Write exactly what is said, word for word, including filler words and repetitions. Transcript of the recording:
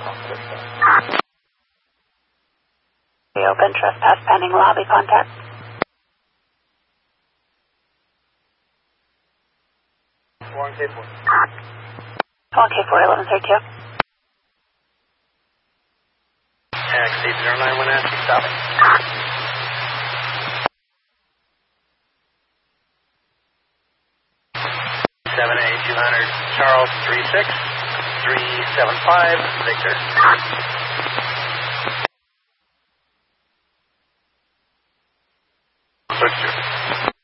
Reopen, trespass pending, lobby contact. one K four. one K four, eleven thirty-two. Taxi zero nine one Ashley, stopping. seven A two hundred, Charles three six, three seven five, Victor.